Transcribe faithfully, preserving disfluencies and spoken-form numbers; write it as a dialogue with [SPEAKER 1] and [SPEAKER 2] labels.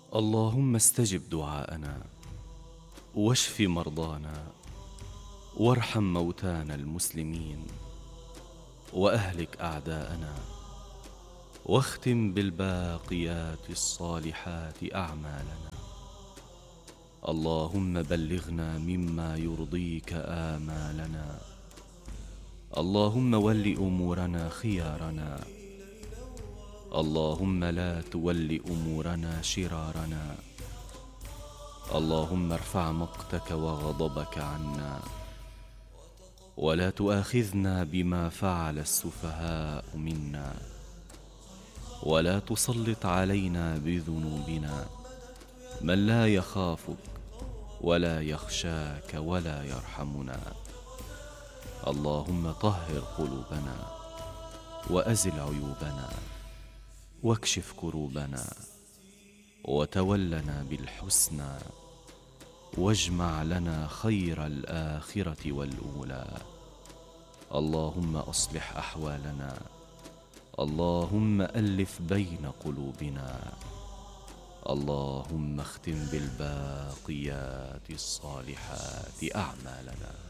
[SPEAKER 1] اللهم استجب دعاءنا، واشف مرضانا، وارحم موتانا المسلمين، وأهلك أعداءنا، واختم بالباقيات الصالحات أعمالنا. اللهم بلغنا مما يرضيك آمالنا. اللهم ول أمورنا خيارنا. اللهم لا تول أمورنا شرارنا. اللهم ارفع مقتك وغضبك عنا، ولا تؤاخذنا بما فعل السفهاء منا، ولا تسلط علينا بذنوبنا من لا يخافك ولا يخشاك ولا يرحمنا. اللهم طهر قلوبنا، وأزل عيوبنا، واكشف كروبنا، وتولنا بالحسنى، واجمع لنا خير الآخرة والأولى. اللهم أصلح أحوالنا. اللهم ألف بين قلوبنا. اللهم اختم بالباقيات الصالحات أعمالنا.